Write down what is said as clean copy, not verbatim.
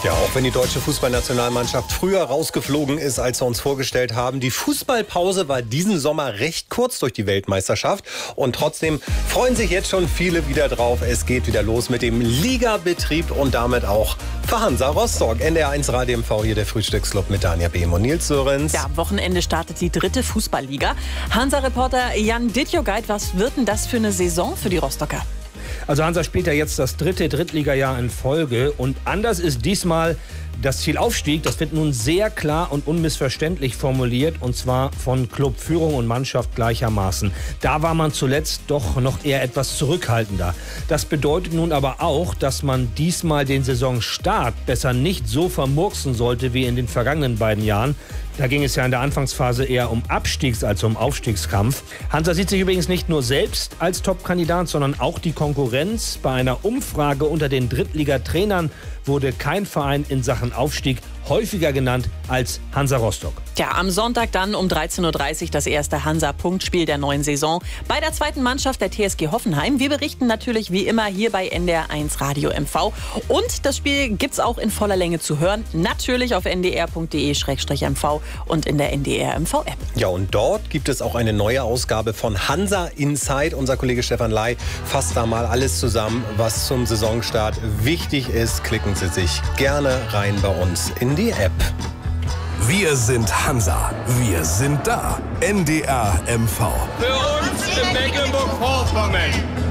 Ja, auch wenn die deutsche Fußballnationalmannschaft früher rausgeflogen ist, als wir uns vorgestellt haben. Die Fußballpause war diesen Sommer recht kurz durch die Weltmeisterschaft. Und trotzdem freuen sich jetzt schon viele wieder drauf. Es geht wieder los mit dem Ligabetrieb und damit auch für Hansa Rostock. NDR1 Radio MV, hier der Frühstücksclub mit Danja Behm und Nils Sörensen. Ja, am Wochenende startet die 3. Fußballliga. Hansa-Reporter Jan Dittjoguid, was wird denn das für eine Saison für die Rostocker? Also Hansa spielt ja jetzt das 3. Drittligajahr in Folge und anders ist diesmal das Ziel Aufstieg. Das wird nun sehr klar und unmissverständlich formuliert und zwar von Clubführung und Mannschaft gleichermaßen. Da war man zuletzt doch noch eher etwas zurückhaltender. Das bedeutet nun aber auch, dass man diesmal den Saisonstart besser nicht so vermurksen sollte wie in den vergangenen beiden Jahren. Da ging es ja in der Anfangsphase eher um Abstiegs- als um Aufstiegskampf. Hansa sieht sich übrigens nicht nur selbst als Top-Kandidat, sondern auch die Konkurrenz. Bei einer Umfrage unter den Drittligatrainern wurde kein Verein in Sachen Aufstieg häufiger genannt als Hansa Rostock. Ja, am Sonntag dann um 13:30 Uhr das erste Hansa-Punktspiel der neuen Saison bei der zweiten Mannschaft der TSG Hoffenheim. Wir berichten natürlich wie immer hier bei NDR1 Radio MV. Und das Spiel gibt's auch in voller Länge zu hören. Natürlich auf ndr.de/mv und in der NDR MV-App. Ja, und dort gibt es auch eine neue Ausgabe von Hansa Inside. Unser Kollege Stefan Ley fasst da mal alles zusammen, was zum Saisonstart wichtig ist. Klicken Sie sich gerne rein bei uns in die App. Wir sind Hansa. Wir sind da. NDR MV. Für uns in Mecklenburg-Vorpommern.